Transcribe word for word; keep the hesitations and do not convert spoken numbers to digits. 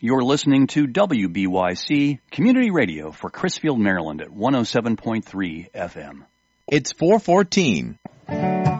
You're listening to W B Y C Community Radio for Crisfield, Maryland at one oh seven point three F M. It's four fourteen.